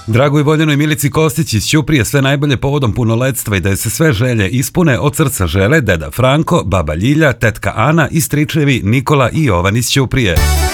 Dragoj voljenoj Milici Kostić iz Ćuprije sve najbolje povodom punoletstva i da je se sve želje ispune od srca žele deda Franko, baba Ljilja, tetka Ana i stričevi Nikola i Jovan iz Ćuprije.